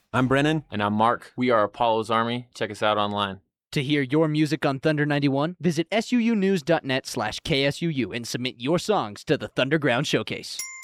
I'm Brennan. And I'm Mark. We are Apollo's Army. Check us out online. To hear your music on Thunder 91, visit suunews.net/KSUU and submit your songs to the Thunderground Showcase.